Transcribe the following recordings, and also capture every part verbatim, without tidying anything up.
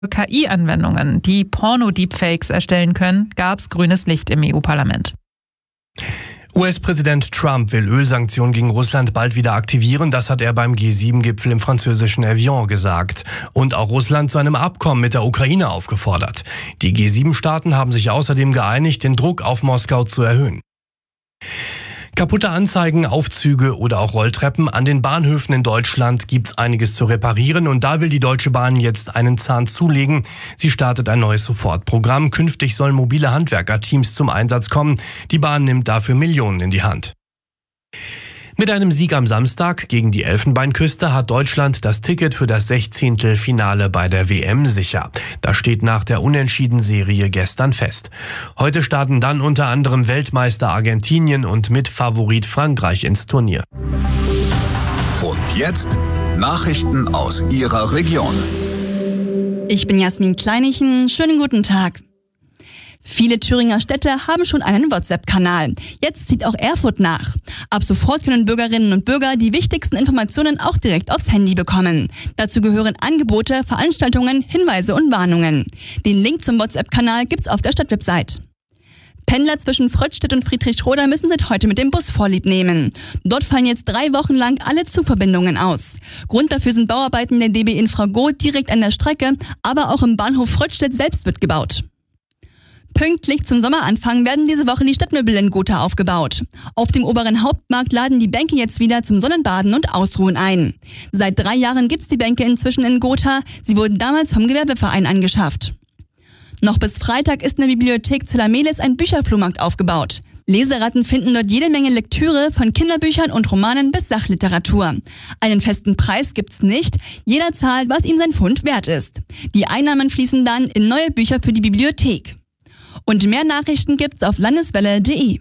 K I-Anwendungen, die Porno-Deepfakes erstellen können, gab es grünes Licht im E U-Parlament. U S-Präsident Trump will Ölsanktionen gegen Russland bald wieder aktivieren. Das hat er beim G sieben Gipfel im französischen Evian gesagt. Und auch Russland zu einem Abkommen mit der Ukraine aufgefordert. Die G sieben Staaten haben sich außerdem geeinigt, den Druck auf Moskau zu erhöhen. Kaputte Anzeigen, Aufzüge oder auch Rolltreppen. An den Bahnhöfen in Deutschland gibt's einiges zu reparieren und da will die Deutsche Bahn jetzt einen Zahn zulegen. Sie startet ein neues Sofortprogramm. Künftig sollen mobile Handwerkerteams zum Einsatz kommen. Die Bahn nimmt dafür Millionen in die Hand. Mit einem Sieg am Samstag gegen die Elfenbeinküste hat Deutschland das Ticket für das Sechzehntelfinale bei der W M sicher. Das steht nach der Unentschieden-Serie gestern fest. Heute starten dann unter anderem Weltmeister Argentinien und Mitfavorit Frankreich ins Turnier. Und jetzt Nachrichten aus Ihrer Region. Ich bin Jasmin Kleinichen. Schönen guten Tag. Viele Thüringer Städte haben schon einen WhatsApp-Kanal. Jetzt zieht auch Erfurt nach. Ab sofort können Bürgerinnen und Bürger die wichtigsten Informationen auch direkt aufs Handy bekommen. Dazu gehören Angebote, Veranstaltungen, Hinweise und Warnungen. Den Link zum WhatsApp-Kanal gibt's auf der Stadtwebsite. Pendler zwischen Fröttstedt und Friedrichsroda müssen seit heute mit dem Bus Vorlieb nehmen. Dort fallen jetzt drei Wochen lang alle Zugverbindungen aus. Grund dafür sind Bauarbeiten der D B Infrago direkt an der Strecke, aber auch im Bahnhof Fröttstedt selbst wird gebaut. Pünktlich zum Sommeranfang werden diese Woche die Stadtmöbel in Gotha aufgebaut. Auf dem oberen Hauptmarkt laden die Bänke jetzt wieder zum Sonnenbaden und Ausruhen ein. Seit drei Jahren gibt's die Bänke inzwischen in Gotha. Sie wurden damals vom Gewerbeverein angeschafft. Noch bis Freitag ist in der Bibliothek Zellamelis ein Bücherflohmarkt aufgebaut. Leseratten finden dort jede Menge Lektüre von Kinderbüchern und Romanen bis Sachliteratur. Einen festen Preis gibt's nicht. Jeder zahlt, was ihm sein Pfund wert ist. Die Einnahmen fließen dann in neue Bücher für die Bibliothek. Und mehr Nachrichten gibt's auf landeswelle punkt de.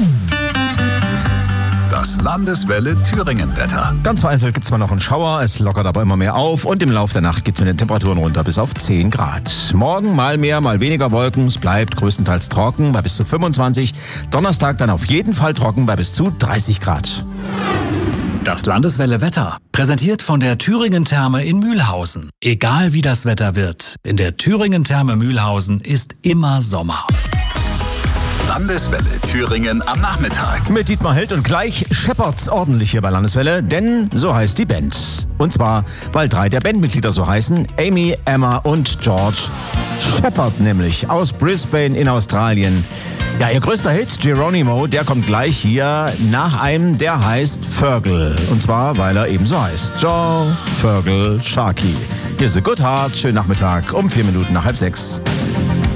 Das Landeswelle Thüringen-Wetter. Ganz vereinzelt gibt's mal noch einen Schauer, es lockert aber immer mehr auf und im Laufe der Nacht geht's mit den Temperaturen runter bis auf zehn Grad. Morgen mal mehr, mal weniger Wolken, es bleibt größtenteils trocken bei bis zu fünfundzwanzig. Donnerstag dann auf jeden Fall trocken bei bis zu dreißig Grad. Das Landeswelle Wetter, präsentiert von der Thüringen Therme in Mühlhausen. Egal wie das Wetter wird, in der Thüringen Therme Mühlhausen ist immer Sommer. Landeswelle Thüringen am Nachmittag. Mit Dietmar Held und gleich scheppert's ordentlich hier bei Landeswelle, denn so heißt die Band. Und zwar, weil drei der Bandmitglieder so heißen, Amy, Emma und George Shepherd nämlich, aus Brisbane in Australien. Ja, ihr größter Hit, Geronimo, der kommt gleich hier nach einem, der heißt Fergal. Und zwar, weil er eben so heißt. Joe Fergal Sharkey. Hier ist The Good Heart, schönen Nachmittag um vier Minuten nach halb sechs.